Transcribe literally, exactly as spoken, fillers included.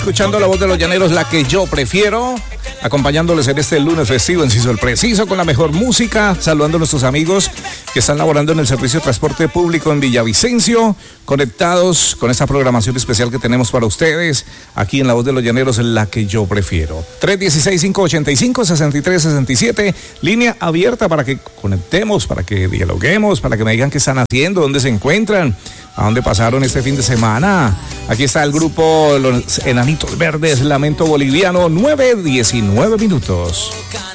Escuchando la voz de los llaneros, la que yo prefiero, acompañándoles en este lunes festivo en Ciso el Preciso con la mejor música, saludando a nuestros amigos que están laborando en el servicio de transporte público en Villavicencio, conectados con esta programación especial que tenemos para ustedes, aquí en la voz de los llaneros, la que yo prefiero. tres uno seis, cinco ocho cinco, seis tres seis siete, línea abierta para que conectemos, para que dialoguemos, para que me digan qué están haciendo, dónde se encuentran, a dónde pasaron este fin de semana. Aquí está el grupo Los Enanitos Verdes, Lamento Boliviano, nueve diecinueve minutos.